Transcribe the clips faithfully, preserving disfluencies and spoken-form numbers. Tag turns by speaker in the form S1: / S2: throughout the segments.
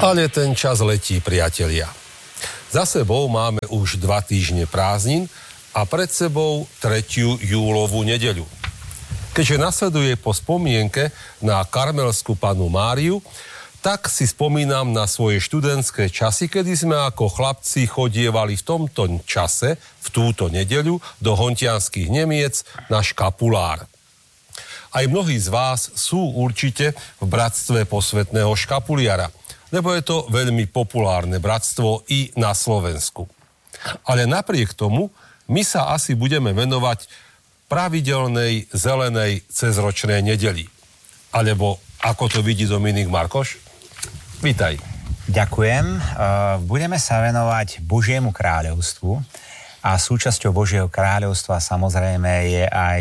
S1: Ale ten čas letí, priatelia. Za sebou máme už dva týždne prázdnin a pred sebou tretiu júlovú nedeľu. Keďže nasleduje po spomienke na Karmelskú Pannu Máriu, tak si spomínam na svoje študentské časy, kedy sme ako chlapci chodievali v tomto čase, v túto nedeľu, do hontianskych Nemiec na škapulár. Aj mnohí z vás sú určite v bratstve posvätného škapuliara, lebo je to veľmi populárne bratstvo i na Slovensku. Ale napriek tomu, my sa asi budeme venovať pravidelnej zelenej cezročnej nedeli. Alebo ako to vidí Dominik Markoš? Vítaj.
S2: Ďakujem. Budeme sa venovať Božiemu kráľovstvu a súčasťou Božieho kráľovstva samozrejme je aj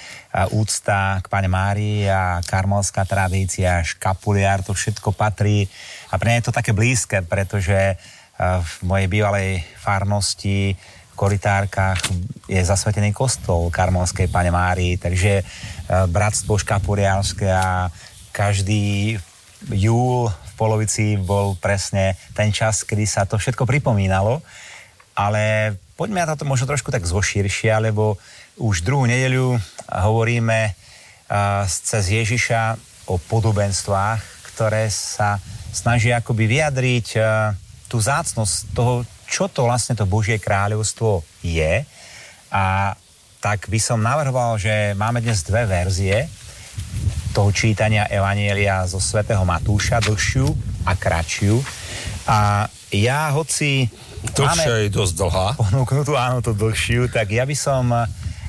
S2: úcta k Panne Márii a karmelská tradícia, škapuliár, to všetko patrí a pre mňa je to také blízke, pretože v mojej bývalej farnosti v Korytárkach je zasvetený kostol Karmelskej Panne Márii, takže bratstvo škapuliárske a každý júl v polovici bol presne ten čas, kedy sa to všetko pripomínalo, ale poďme na to možno trošku tak zoširšie, lebo už druhú nedeľu hovoríme uh, cez Ježiša o podobenstvách, ktoré sa snažia akoby vyjadriť uh, tú vzácnosť toho, čo to vlastne to Božie kráľovstvo je. A tak by som navrhoval, že máme dnes dve verzie toho čítania Evanjelia zo svätého Matúša, dlhšiu a kratšiu. A ja, hoci
S1: dlhšia je dosť dlhá.
S2: Ponúknutú, áno, to dlhšiu, tak ja by som uh,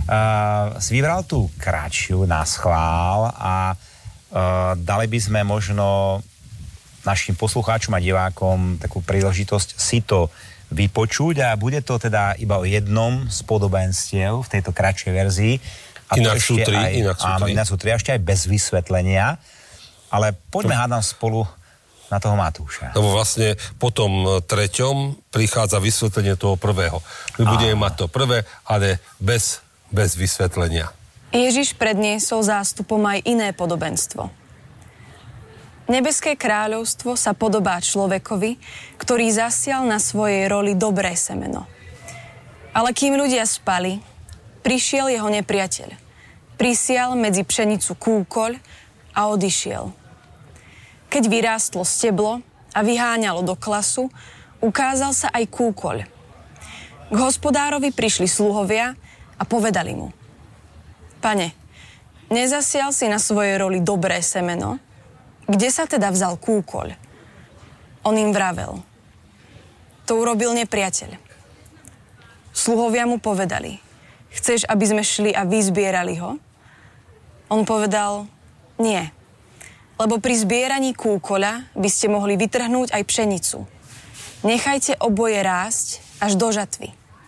S2: si vybral tú kratšiu na schvál a uh, dali by sme možno našim poslucháčom a divákom takú príležitosť si to vypočuť a bude to teda iba o jednom z podobenstiev v tejto kratšej verzii. A
S1: inak sú tri,
S2: aj,
S1: inak sú
S2: áno,
S1: tri.
S2: inak sú tri, ešte aj bez vysvetlenia. Ale poďme hádam spolu na toho Matúša.
S1: Lebo vlastne po tom treťom prichádza vysvetlenie toho prvého. My budeme mať to prvé, ale bez, bez vysvetlenia.
S3: Ježiš predniesol zástupom aj iné podobenstvo. Nebeské kráľovstvo sa podobá človekovi, ktorý zasial na svojej roli dobré semeno. Ale kým ľudia spali, prišiel jeho nepriateľ. Prisial medzi pšenicu kúkoľ a odišiel. Keď vyrástlo steblo a vyháňalo do klasu, ukázal sa aj kúkoľ. K hospodárovi prišli sluhovia a povedali mu: Pane, nezasial si na svojej roli dobré semeno? Kde sa teda vzal kúkoľ? On im vravel: To urobil nepriateľ. Sluhovia mu povedali: Chceš, aby sme šli a vyzbierali ho? On povedal: Nie. Lebo pri zbieraní kúkoľa by ste mohli vytrhnúť aj pšenicu. Nechajte oboje rásť až do žatvy.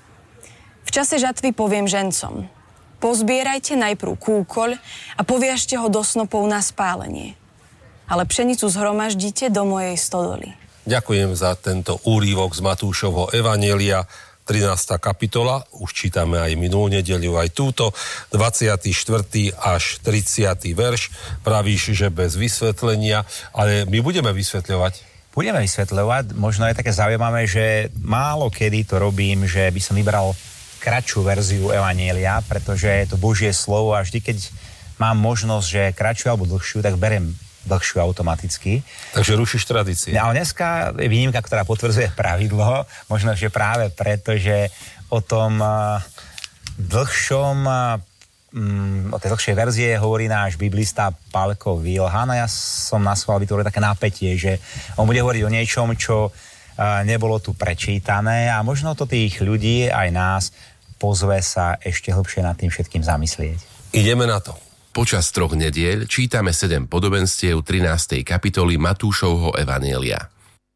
S3: V čase žatvy poviem žencom: Pozbierajte najprv kúkoľ a poviažte ho do snopov na spálenie. Ale pšenicu zhromaždite do mojej stodoly. Ďakujem
S1: za tento úryvok z Matúšovho Evanjelia, trinásta kapitola, už čítame aj minulú nedeľu, aj túto, dvadsiaty štvrtý až tridsiaty verš, pravíš, že bez vysvetlenia, ale my budeme vysvetľovať.
S2: Budeme vysvetľovať, možno je také zaujímavé, že málo kedy to robím, že by som vybral kratšiu verziu Evanjelia, pretože je to Božie slovo a vždy, keď mám možnosť, že kratšiu alebo dlhšiu, tak berem dlhšiu automaticky.
S1: Takže rušíš tradície.
S2: No, dneska je výnimka, ktorá potvrdzuje pravidlo, možno, že práve preto, že o tom uh, dlhšom, uh, o tej dlhšej verzie hovorí náš biblista Pálko Vilhan a ja som na schvál vytvoril také napätie, že on bude hovoriť o niečom, čo uh, nebolo tu prečítané a možno to tých ľudí, aj nás, pozve sa ešte hlbšie nad tým všetkým zamyslieť.
S1: Ideme na to.
S4: Počas troch nediel čítame sedem podobenstiev trinástej kapitoly Matúšovho Evanjelia.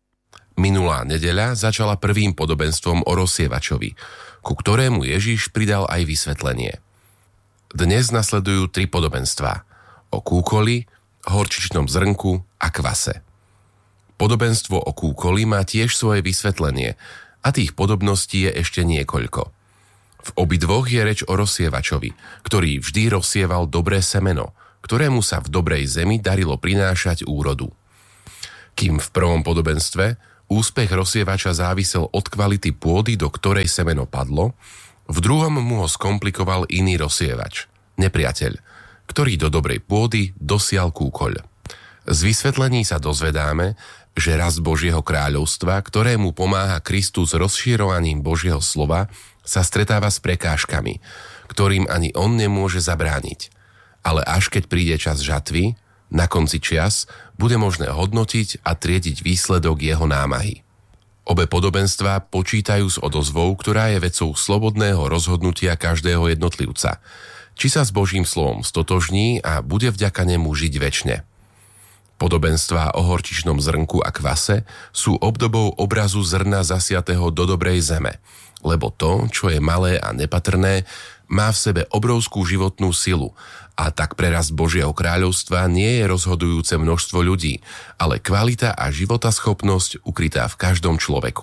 S4: Minulá nedeľa začala prvým podobenstvom o rozsievačovi, ku ktorému Ježiš pridal aj vysvetlenie. Dnes nasledujú tri podobenstvá o kúkoli, horčičnom zrnku a kvase. Podobenstvo o kúkoli má tiež svoje vysvetlenie a tých podobností je ešte niekoľko. V obidvoch je reč o rozsievačovi, ktorý vždy rozsieval dobré semeno, ktorému sa v dobrej zemi darilo prinášať úrodu. Kým v prvom podobenstve úspech rozsievača závisel od kvality pôdy, do ktorej semeno padlo, v druhom mu ho skomplikoval iný rozsievač, nepriateľ, ktorý do dobrej pôdy dosial kúkoľ. Z vysvetlení sa dozvedáme, že rast Božieho kráľovstva, ktorému pomáha Kristus rozširovaním Božieho slova, sa stretáva s prekážkami, ktorým ani on nemôže zabrániť. Ale až keď príde čas žatvy, na konci čias bude možné hodnotiť a triediť výsledok jeho námahy. Obe podobenstvá počítajú s odozvou, ktorá je vecou slobodného rozhodnutia každého jednotlivca, či sa s Božím slovom stotožní a bude vďaka nemu žiť večne. Podobenstvá o horčičnom zrnku a kvase sú obdobou obrazu zrna zasiatého do dobrej zeme, lebo to, čo je malé a nepatrné, má v sebe obrovskú životnú silu a tak pre rast Božieho kráľovstva nie je rozhodujúce množstvo ľudí, ale kvalita a životaschopnosť ukrytá v každom človeku.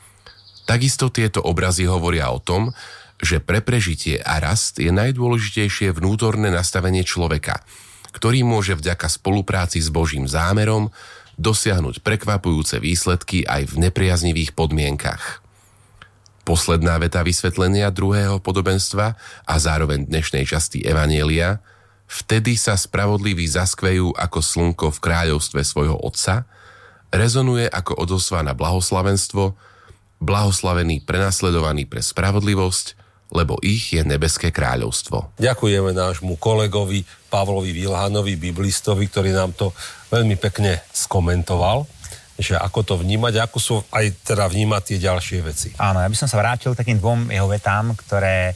S4: Takisto tieto obrazy hovoria o tom, že pre prežitie a rast je najdôležitejšie vnútorné nastavenie človeka, ktorý môže vďaka spolupráci s Božím zámerom dosiahnuť prekvapujúce výsledky aj v nepriaznivých podmienkach. Posledná veta vysvetlenia druhého podobenstva a zároveň dnešnej časti Evanielia: vtedy sa spravodliví zaskvejú ako slnko v kráľovstve svojho Otca, rezonuje ako odozva na blahoslavenstvo, blahoslavení prenasledovaní pre spravodlivosť, lebo ich je nebeské kráľovstvo.
S1: Ďakujeme nášmu kolegovi Pavlovi Vilhanovi, biblistovi, ktorý nám to veľmi pekne skomentoval, že ako to vnímať, ako sú aj teda vnímať tie ďalšie veci.
S2: Áno, ja by som sa vrátil k takým dvom jeho vetám, ktoré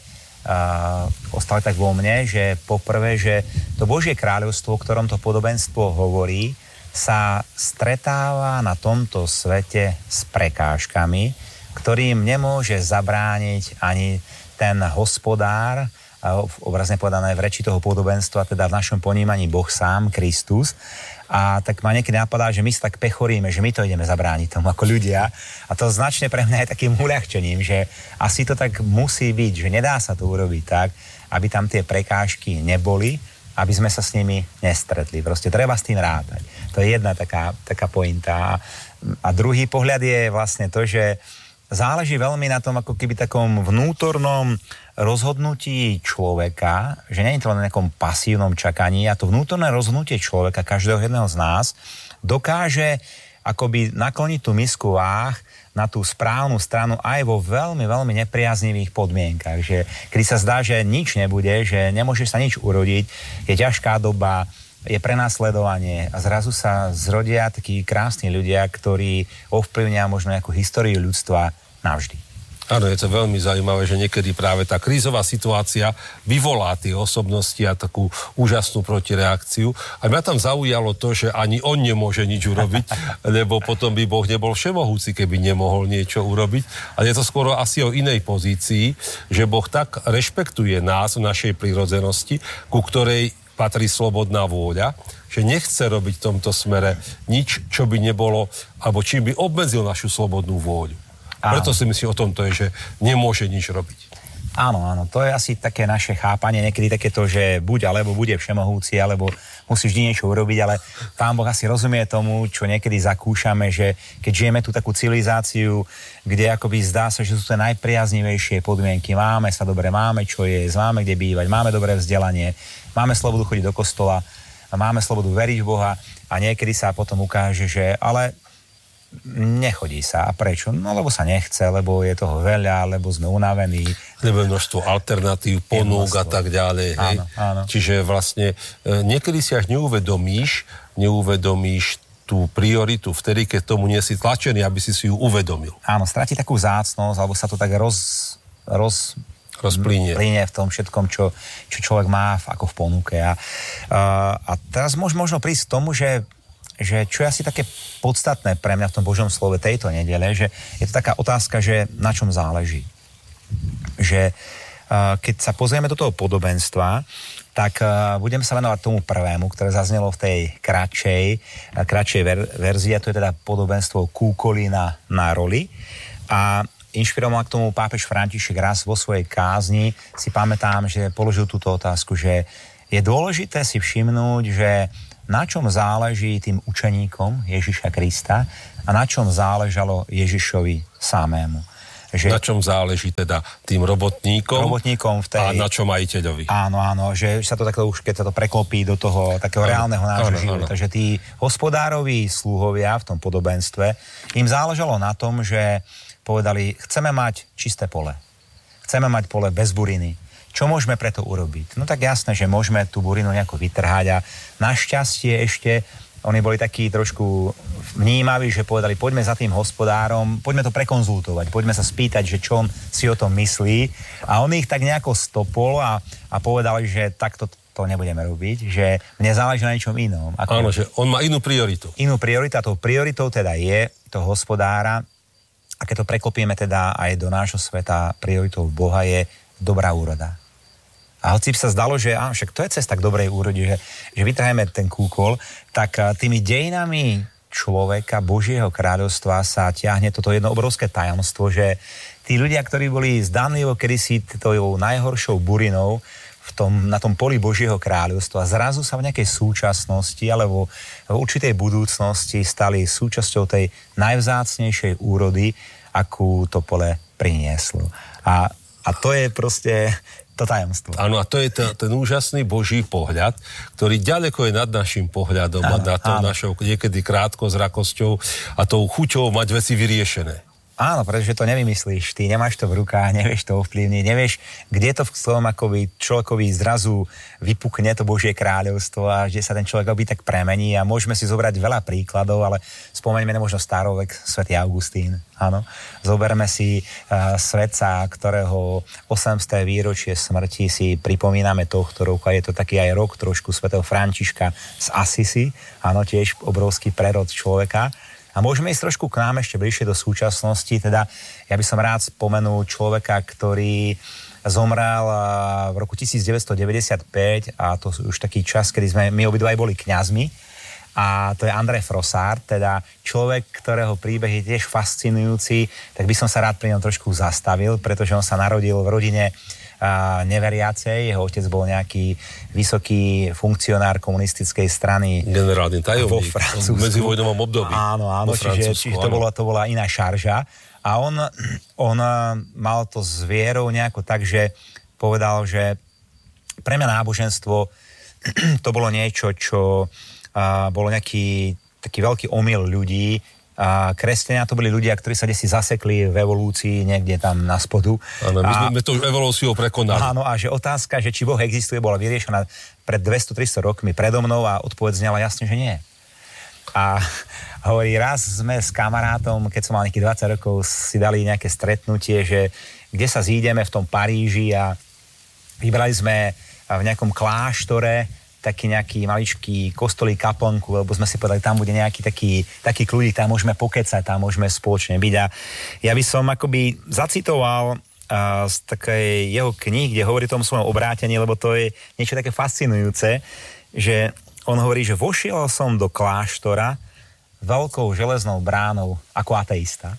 S2: uh, ostali tak vo mne, že poprvé, že to Božie kráľovstvo, o ktorom to podobenstvo hovorí, sa stretáva na tomto svete s prekážkami, ktorým nemôže zabrániť ani ten hospodár, obrazne povedané v reči toho podobenstva, teda v našom ponímaní Boh sám, Kristus. A tak ma niekedy napadá, že my sa tak pechoríme, že my to ideme zabrániť tomu ako ľudia. A to značne pre mňa je takým uľahčením, že asi to tak musí byť, že nedá sa to urobiť tak, aby tam tie prekážky neboli, aby sme sa s nimi nestretli. Proste treba s tým rátať. To je jedna taká, taká pointa. A druhý pohľad je vlastne to, že záleží veľmi na tom, ako keby takom vnútornom rozhodnutí človeka, že nie je to len na nejakom pasívnom čakaní, a to vnútorné rozhodnutie človeka, každého jedného z nás, dokáže akoby nakloniť tú misku váh na tú správnu stranu aj vo veľmi, veľmi nepriaznivých podmienkach. Že keď sa zdá, že nič nebude, že nemôže sa nič urodiť, je ťažká doba, je prenasledovanie a zrazu sa zrodia takí krásni ľudia, ktorí ovplyvnia možno nejakú históriu ľudstva navždy.
S1: Áno, je to veľmi zaujímavé, že niekedy práve tá krízová situácia vyvolá tie osobnosti a takú úžasnú protireakciu. A mňa tam zaujalo to, že ani on nemôže nič urobiť, lebo potom by Boh nebol všemohúci, keby nemohol niečo urobiť. Ale je to skôr asi o inej pozícii, že Boh tak rešpektuje nás v našej prírodzenosti, ku ktorej patrí slobodná vôľa, že nechce robiť v tomto smere nič, čo by nebolo, alebo čím by obmedzil našu slobodnú vôľu. Áno. Preto si myslím, o tomto je, že nemôže nič robiť.
S2: Áno, áno, to je asi také naše chápanie, niekedy takéto, že buď alebo bude všemohúci, alebo musí vždy niečo urobiť, ale Pán Boh asi rozumie tomu, čo niekedy zakúšame, že keď žijeme tú takú civilizáciu, kde akoby zdá sa, že sú to najpriaznivejšie podmienky, máme sa dobre, máme čo jesť, máme kde bývať, máme dobré vzdelanie, máme slobodu chodiť do kostola, máme slobodu veriť v Boha a niekedy sa potom ukáže, že ale nechodí sa. A prečo? No lebo sa nechce, lebo je toho veľa, lebo sme unavení.
S1: Lebo je množstvo alternatív, ponúk a tak ďalej. Hej?
S2: Áno, áno.
S1: Čiže vlastne e, niekedy si až neuvedomíš, neuvedomíš tú prioritu vtedy, keď tomu nie si tlačený, aby si si ju uvedomil.
S2: Áno, stratí takú vzácnosť, alebo sa to tak roz... roz
S1: rozplynie.
S2: Plynie v tom všetkom, čo, čo človek má ako v ponuke. A, a teraz môž, možno prísť k tomu, že že čo je asi také podstatné pre mňa v tom Božom slove tejto nedele, že je to taká otázka, že na čom záleží. Že uh, keď sa pozrieme do toho podobenstva, tak uh, budeme sa venovať tomu prvému, ktoré zaznelo v tej kratšej, uh, kratšej ver- verzii, a to je teda podobenstvo Kúkoli na, na roli. A inšpiroval k tomu pápež František raz vo svojej kázni. Si pamätám, že položil túto otázku, že je dôležité si všimnúť, že na čom záleží tým učeníkom Ježiša Krista a na čom záležalo Ježišovi samému. Že,
S1: na čom záleží teda tým robotníkom,
S2: robotníkom v tej,
S1: a na čo majiteľovi.
S2: Áno, áno, že sa to takto už, keď sa to preklopí do toho takého áno, reálneho nášho života. Takže tí hospodároví sluhovia v tom podobenstve, im záležalo na tom, že povedali, chceme mať čisté pole. Chceme mať pole bez buriny. Čo môžeme preto urobiť? No tak jasné, že môžeme tú burinu nejako vytrhať a našťastie ešte oni boli takí trošku vnímaví, že povedali, poďme za tým hospodárom, poďme to prekonzultovať, poďme sa spýtať, že čo on si o tom myslí. A on ich tak nejako stopol a, a povedali, že takto to nebudeme robiť, že mne záleží na niečom inom. Ako...
S1: Áno, že on má inú prioritu.
S2: Inú prioritu a tou prioritou teda je toho hospodára, a keď to preklopíme teda aj do nášho sveta, prioritou Boha je dobrá úroda. A hoci sa zdalo, že á, však to je cesta k dobrej úrode, že, že vytrhajme ten kúkol, tak tými dejinami človeka, Božieho kráľovstva sa ťahne toto jedno obrovské tajomstvo, že tí ľudia, ktorí boli zdanlivo kedysi tou najhoršou burinou v tom, na tom poli Božieho kráľovstva, zrazu sa v nejakej súčasnosti alebo v určitej budúcnosti stali súčasťou tej najvzácnejšej úrody, akú to pole prinieslo. A, a to je proste... to tajomstvo.
S1: Áno, a to je ten, ten úžasný Boží pohľad, ktorý ďaleko je nad našim pohľadom áno, a nad tou našou niekedy krátkozrakosťou a tou chuťou mať veci vyriešené.
S2: Áno, pretože to nevymyslíš, ty nemáš to v rukách, nevieš to ovplyvniť, nevieš, kde to v tom akoby človekovi zrazu vypukne to Božie kráľovstvo a že sa ten človek akoby tak premení a môžeme si zobrať veľa príkladov, ale spomeňme na možno starovek, svätý Augustín, áno. Zoberme si uh, svätca, ktorého osemsté výročie smrti si pripomíname tohto roku a je to taký aj rok trošku svätého Františka z Assisi, áno, tiež obrovský prerod človeka. A môžeme ísť trošku k nám ešte bližšie do súčasnosti, teda ja by som rád spomenul človeka, ktorý zomrel v roku devätnásťstodeväťdesiatpäť a to už taký čas, kedy sme my obidva boli kňazmi a to je André Frossard, teda človek, ktorého príbeh je tiež fascinujúci, tak by som sa rád pri ňom trošku zastavil, pretože on sa narodil v rodine a neveriacej, jeho otec bol nejaký vysoký funkcionár komunistickej strany
S1: generálny tajomník
S2: vo Francúzsku.
S1: V medzivojnovom období.
S2: Áno, áno, čiže, čiže to, bola, to bola iná šarža. A on, on mal to s vierou nejako tak, že povedal, že pre mňa náboženstvo to bolo niečo, čo uh, bolo nejaký taký veľký omyl ľudí. A kresťania to boli ľudia, ktorí sa desi zasekli v evolúcii niekde tam na spodu.
S1: Áno, my sme to už evolúciou prekonali.
S2: Áno, a že otázka, že či Boh existuje, bola vyriešená pred dvesto tristo rokmi predo mnou a odpoveď znela jasne, že nie. A hovorí, raz sme s kamarátom, keď som mal nejakých dvadsať rokov, si dali nejaké stretnutie, že kde sa zídeme v tom Paríži a vybrali sme v nejakom kláštore taký nejaký maličký kostolík, kaplnku, lebo sme si povedali, tam bude nejaký taký, taký kľudík, tam môžeme pokecať, tam môžeme spoločne byť. A ja by som akoby zacitoval uh, z takej jeho knihy, kde hovorí o tom svojom obrátení, lebo to je niečo také fascinujúce, že on hovorí, že vošiel som do kláštora veľkou železnou bránou ako ateista.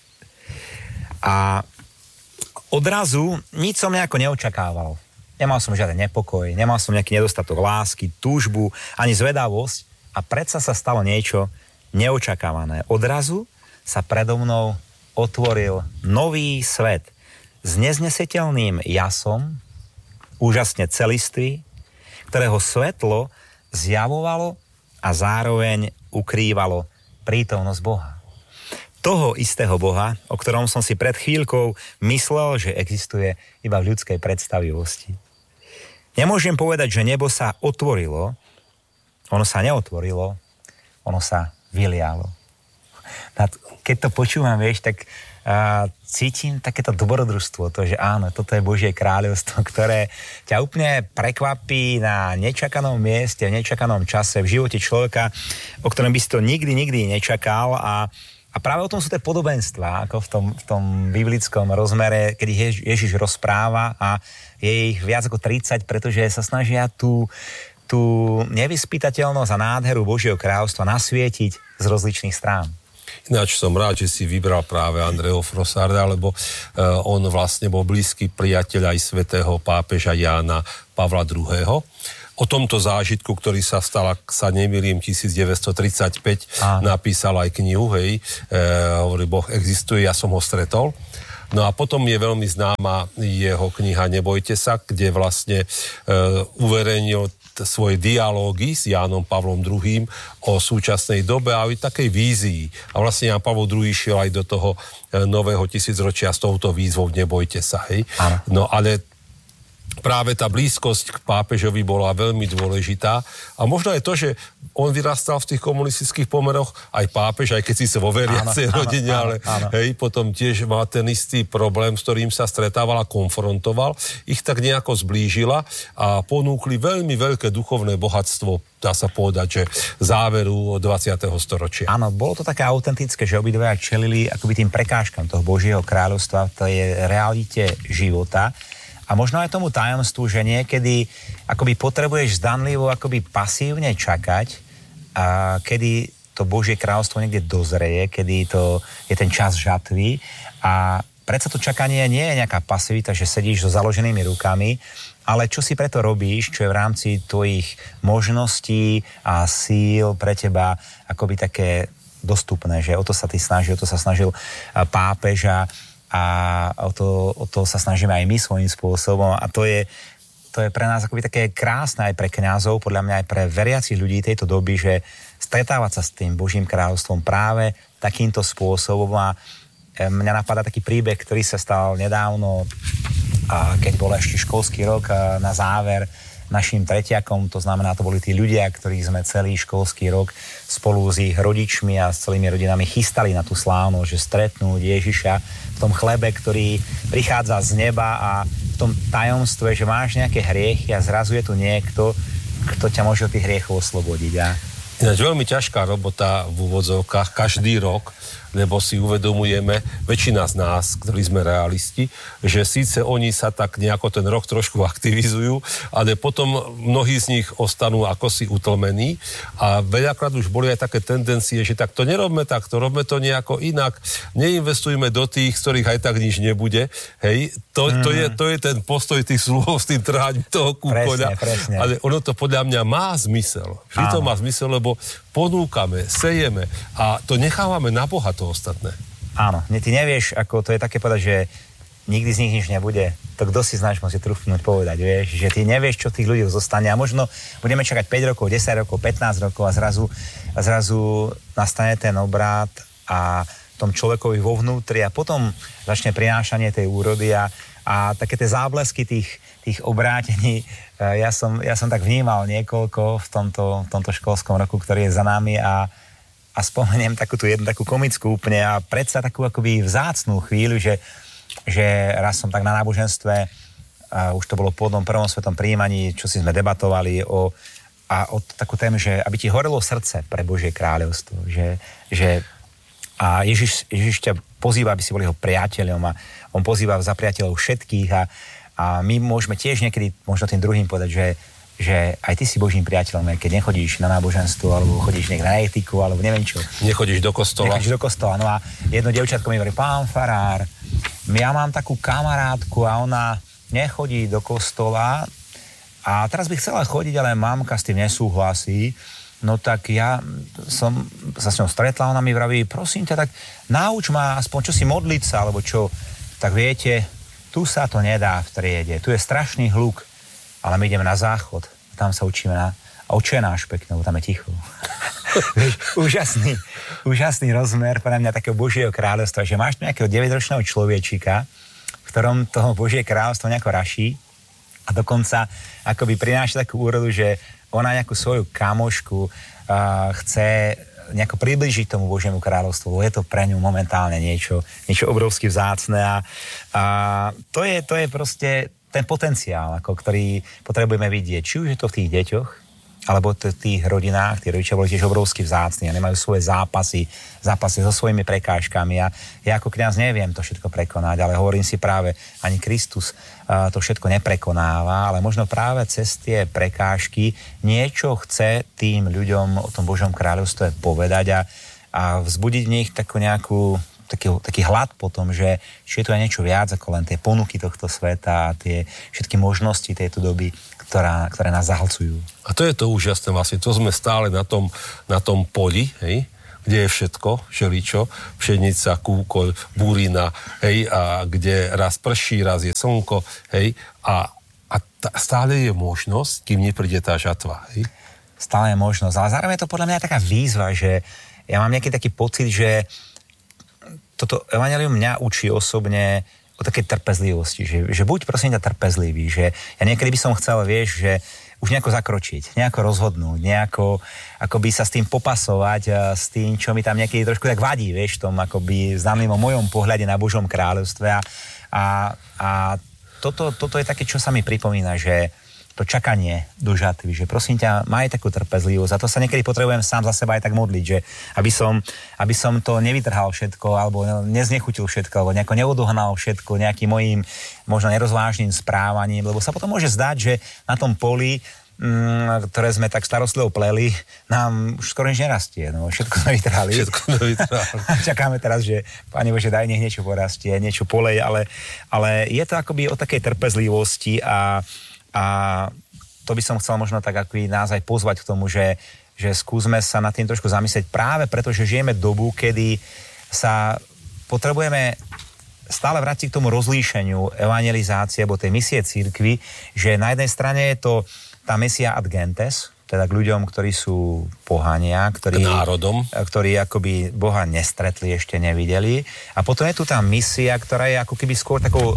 S2: A odrazu nič som nejako neočakával. Nemal som žiaden nepokoj, nemal som nejaký nedostatok lásky, túžbu, ani zvedavosť a predsa sa stalo niečo neočakávané. Odrazu sa predo mnou otvoril nový svet s neznesiteľným jasom, úžasne celistvý, ktorého svetlo zjavovalo a zároveň ukrývalo prítomnosť Boha. Toho istého Boha, o ktorom som si pred chvíľkou myslel, že existuje iba v ľudskej predstavivosti. Nemôžem povedať, že nebo sa otvorilo, ono sa neotvorilo, ono sa vylialo. Keď to počúvam, vieš, tak uh, cítim takéto dobrodružstvo, to, že áno, toto je Božie kráľovstvo, ktoré ťa úplne prekvapí na nečakanom mieste, v nečakanom čase, v živote človeka, o ktorom by si to nikdy, nikdy nečakal a A práve o tom sú tie podobenstvá, ako v tom, v tom biblickom rozmere, keď Jež, Ježiš rozpráva a je ich viac ako tridsať, pretože sa snažia tú, tú nevyspytateľnosť a nádheru Božieho kráľovstva nasvietiť z rozličných strán.
S1: Ináč som rád, že si vybral práve Andreho Frossarda, lebo uh, on vlastne bol blízky priateľ aj svätého pápeža Jána Pavla druhého. O tomto zážitku, ktorý sa stal, ak sa nemýlim, devätnásťtridsaťpäť, Áno. napísal aj knihu, hej, e, hovorí, Boh existuje, ja som ho stretol. No a potom je veľmi známa jeho kniha Nebojte sa, kde vlastne e, uverejnil t- svoje dialógy s Jánom Pavlom druhým. o súčasnej dobe a aj takej vízii. A vlastne Ján Pavol druhý šiel aj do toho e, nového tisícročia s touto výzvou Nebojte sa, hej. Áno. No ale práve tá blízkosť k pápežovi bola veľmi dôležitá. A možno aj to, že on vyrastal v tých komunistických pomeroch, aj pápež, aj keď si sa vo veriacej rodine, ale áno, áno. hej, potom tiež má ten istý problém, s ktorým sa stretával a konfrontoval. Ich tak nejako zblížila a ponúkli veľmi veľké duchovné bohatstvo, dá sa povedať, že záveru dvadsiateho storočia.
S2: Áno, bolo to také autentické, že obidvaja čelili akoby tým prekážkam toho Božieho kráľovstva, to je realite života. A možno aj tomu tajomstvu, že niekedy akoby potrebuješ zdanlivo akoby pasívne čakať, a kedy to Božie kráľovstvo niekde dozreje, kedy to je ten čas žatvy. A predsa to čakanie nie je nejaká pasivita, že sedíš so založenými rukami, ale čo si preto robíš, čo je v rámci tvojich možností a síl pre teba akoby také dostupné, že o to sa ty snažil, o to sa snažil pápež a a o to, o to sa snažíme aj my svojím spôsobom a to je, to je pre nás akoby také krásne aj pre kňazov, podľa mňa aj pre veriacich ľudí tejto doby, že stretávať sa s tým Božím kráľovstvom práve takýmto spôsobom a mňa napadá taký príbeh, ktorý sa stal nedávno, a keď bol ešte školský rok na záver našim tretiakom, to znamená, to boli tí ľudia, ktorí sme celý školský rok spolu s ich rodičmi a s celými rodinami chystali na tú slávnosť, že stretnú Ježiša v tom chlebe, ktorý prichádza z neba a v tom tajomstve, že máš nejaké hriechy a zrazu je tu niekto, kto ťa môže od tých hriechov oslobodiť. A...
S1: Ináč veľmi ťažká robota v úvodzovkách každý rok, lebo si uvedomujeme, väčšina z nás, ktorí sme realisti, že síce oni sa tak nejako ten rok trošku aktivizujú, ale potom mnohí z nich ostanú ako si utlmení a veľakrát už boli aj také tendencie, že tak to nerobme takto, robme to nejako inak, neinvestujme do tých, z ktorých aj tak nič nebude. Hej, to, mm. to, je, to je ten postoj tých sluhov s tým trhaním toho kúkoľa.
S2: Presne, presne.
S1: Ale ono to podľa mňa má zmysel. Vždy to má zmysel, lebo ponúkame, sejeme a to nechávame na Boha to ostatné.
S2: Áno, ty nevieš, ako to je také povedať, že nikdy z nich nič nebude. To kto si znáš, musí trúfnúť povedať, vieš, že ty nevieš, čo tých ľudí zostane a možno budeme čakať päť rokov, desať rokov, pätnásť rokov a zrazu, a zrazu nastane ten obrat a tom človekovi vo vnútri a potom začne prinášanie tej úrody a, a také tie záblesky tých, tých obrátení. Ja som, ja som tak vnímal niekoľko v tomto, v tomto školskom roku, ktorý je za nami a, a spomeniem takú tú jednu takú komickú úplne a predsa takú akoby vzácnú chvíľu, že, že raz som tak na náboženstve, a už to bolo po prvom svetom prijímaní, čo si sme debatovali o, a o takú tému, že aby ti horelo srdce pre Božie kráľovstvo, že, že a Ježiš, Ježiš ťa pozýva, aby si bol jeho priateľom a on pozýva za priateľov všetkých a A my môžeme tiež niekedy možno tým druhým povedať, že, že aj ty si Božím priateľom, keď nechodíš na náboženstvo, alebo chodíš niekde na etiku, alebo neviem čo.
S1: Nechodíš do kostola.
S2: Nechodíš do kostola. No a jedno dievčatko mi hovorí, pán farár, ja mám takú kamarátku a ona nechodí do kostola a teraz by chcela chodiť, ale mamka s tým nesúhlasí. No tak ja som sa s ňou stretla, ona mi vraví, prosím ťa, tak nauč ma aspoň čo si modliť sa, alebo čo. Tak viete, tu sa to nedá v triede, tu je strašný hluk, ale my ideme na záchod, tam sa učíme na očenáš pekne, tam je ticho. Víš, úžasný, úžasný rozmer pre mňa takého Božieho kráľovstva, že máš tu nejakého deväťročného človečika, v ktorom toho Božie kráľovstvo nejako raší a dokonca akoby prináša takú úrodu, že ona nejakú svoju kamošku uh, chce nejako priblížiť tomu Božiemu kráľovstvu. Je to pre ňu momentálne niečo, niečo obrovsky vzácne a, a to, je, to je proste ten potenciál, ako, ktorý potrebujeme vidieť. Či už je to v tých deťoch, alebo v tých rodinách, tí rodičia boli tiež obrovsky vzácni a nemajú svoje zápasy, zápasy so svojimi prekážkami a ja ako kňaz neviem to všetko prekonať, ale hovorím si práve, ani Kristus uh, to všetko neprekonáva, ale možno práve cez tie prekážky niečo chce tým ľuďom o tom Božom kráľovstve povedať a, a vzbudiť v nich takú nejakú, to taký, taký hlad po tom, že či je tu aj niečo viac ako len tie ponuky tohto sveta a tie všetky možnosti tejto doby, ktorá, ktoré nás zahlcujú.
S1: A to je to úžasné vlastne, to sme stále na tom, na tom poli, hej, kde je všetko, všeličo, pšenica, kúkoľ, burina, hej, a kde raz prší, raz je slnko, hej, a, a t- stále je možnosť, kým nepríde tá žatva, hej.
S2: Stále je možnosť, ale zároveň je to podľa mňa taká výzva, že ja mám nejaký taký pocit, že toto evanjelium mňa učí osobne o takej trpezlivosti, že, že buď prosím ťa trpezlivý, že ja niekedy by som chcel, vieš, že už nejako zakročiť, nejako rozhodnúť, nejako akoby sa s tým popasovať, s tým, čo mi tam niekedy trošku tak vadí, vieš, tom akoby známym o mojom pohľade na Božom kráľovstve. A, a toto, toto je také, čo sa mi pripomína, že to čakanie do žatvy, že prosím ťa, maj takú trpezlivosť. A to sa niekedy potrebujem sám za seba aj tak modliť, že aby som, aby som to nevytrhal všetko, alebo neznechutil všetko, alebo nejako neodohnal všetko nejakým mojím možno nerozvážnym správaním, lebo sa potom môže zdať, že na tom poli, mm, ktoré sme tak starostlivo pleli, nám už skoro nič nerastie. No, všetko sme vytrhali.
S1: Všetko sme vytrhali.
S2: Čakáme teraz, že Pane Bože, daj nech niečo porastie, niečo polej, ale, ale je to akoby o takej trpezlivosti a A to by som chcel možno tak ako nás aj pozvať k tomu, že, že skúsme sa nad tým trošku zamyslieť práve preto, že žijeme dobu, kedy sa potrebujeme stále vrátiť k tomu rozlíšeniu evangelizácie alebo tej misie cirkvi, že na jednej strane je to tá misia ad gentes, teda k ľuďom, ktorí sú pohania, ktorí,
S1: k národom,
S2: ktorí akoby Boha nestretli, ešte nevideli. A potom je tu tá misia, ktorá je ako keby skôr takou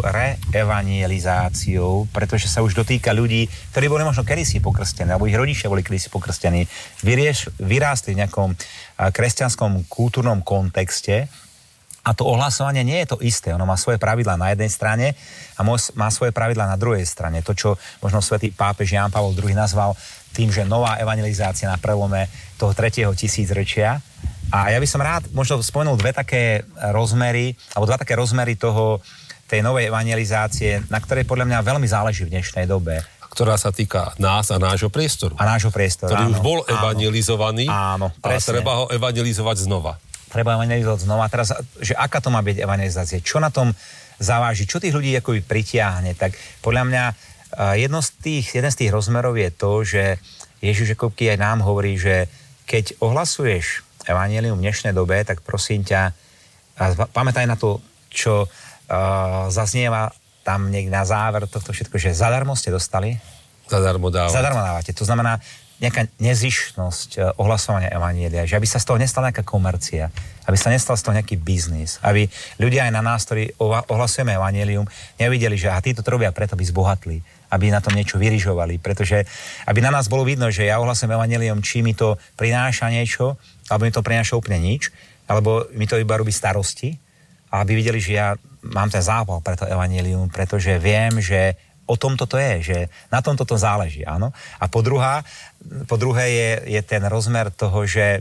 S2: reevangelizáciou, pretože sa už dotýka ľudí, ktorí boli možno kedysi pokrstení, alebo ich rodičia boli kedysi pokrstení, vyrieš, vyrástli v nejakom kresťanskom kultúrnom kontexte. A to ohlasovanie nie je to isté. Ono má svoje pravidlá na jednej strane a má svoje pravidlá na druhej strane. To, čo možno svätý pápež Ján Pavol druhý nazval tým, že nová evangelizácia na prelome toho tretieho tisícročia. A ja by som rád možno spomenul dve také rozmery, alebo dva také rozmery toho, tej novej evangelizácie, na ktorej podľa mňa veľmi záleží v dnešnej dobe.
S1: Ktorá sa týka nás a nášho priestoru.
S2: A nášho priestoru,
S1: ktorý
S2: áno,
S1: už bol
S2: áno,
S1: evangelizovaný
S2: áno,
S1: a treba ho evangelizovať znova.
S2: Treba evangelizovať znova. Teraz, že aká to má byť evangelizácia? Čo na tom závaží? Čo tých ľudí akoby pritiahne? Tak podľa mňa jedno z tých, jeden z tých rozmerov je to, že Ježiš akoby aj nám hovorí, že keď ohlasuješ evanjelium v dnešnej dobe, tak prosím ťa, pamätaj na to, čo uh, zaznieva tam niekde na záver tohto všetko, že zadarmo ste dostali.
S1: Zadarmo dávate.
S2: Zadarmo dávate. To znamená, nejaká nezištnosť ohlasovania evanjelia, že aby sa z toho nestala nejaká komercia, aby sa nestal z toho nejaký biznis, aby ľudia aj na nás, ktorí ohlasujeme evanjelium, nevideli, že aha, títo to robia preto, aby zbohatli, aby na tom niečo vyrižovali, pretože aby na nás bolo vidno, že ja ohlasujem evanjelium, či mi to prináša niečo, alebo mi to prináša úplne nič, alebo mi to iba robí starosti, a aby videli, že ja mám ten zápal pre to evanjelium, pretože viem, že o tom toto je, že na tom toto záleží, áno. A po, druhá, po druhé je, je ten rozmer toho, že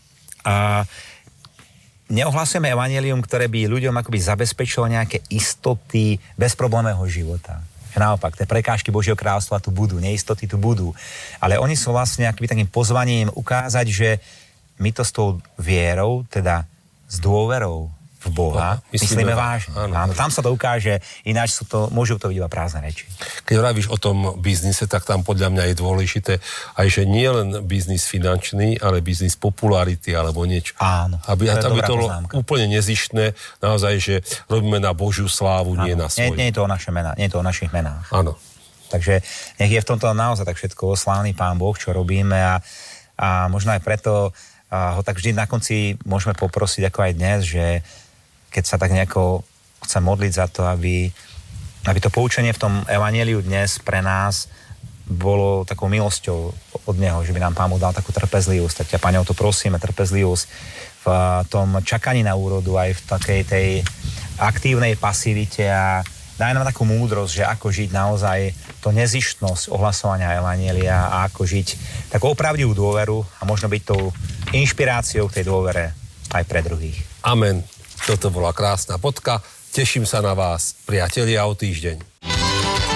S2: a, neohlasujeme evanjelium, ktoré by ľuďom akoby zabezpečilo nejaké istoty bezproblémového života. Že naopak, tie prekážky Božieho kráľovstva tu budú, neistoty tu budú. Ale oni sú vlastne akoby takým pozvaním ukázať, že my to s tou vierou, teda s dôverou v Boha, no, myslíme, myslíme vážne. Áno. Áno, tam sa to ukáže, ináč sú to, môžu to byť iba prázdne reči.
S1: Keď hovoríš o tom biznise, tak tam podľa mňa je dôležité aj, že nie len biznis finančný, ale biznis popularity alebo niečo.
S2: Áno.
S1: Aby to, aby to bolo úplne nezištné, naozaj, že robíme na Božiu slávu, áno, nie na svoju. Nie,
S2: nie je to o naše mená, nie je to o našich menách.
S1: Áno.
S2: Takže nech je v tomto naozaj tak všetko oslávny Pán Boh, čo robíme a, a možno aj preto a ho tak vždy na konci môžeme poprosiť, ako aj dnes, že keď sa tak nejako chce modliť za to, aby, aby to poučenie v tom evanjeliu dnes pre nás bolo takou milosťou od Neho, že by nám Pán Boh dal takú trpezlivosť. Tak ťa, Pane, o to prosíme, trpezlivosť v tom čakaní na úrodu, aj v takej tej aktívnej pasivite a daj nám takú múdrosť, že ako žiť naozaj to nezištnosť ohlasovania evanjelia a ako žiť takú opravdivú dôveru a možno byť tou inšpiráciou k tej dôvere aj pre druhých.
S1: Amen. Toto bola krásna bodka. Teším sa na vás, priatelia, o týždeň.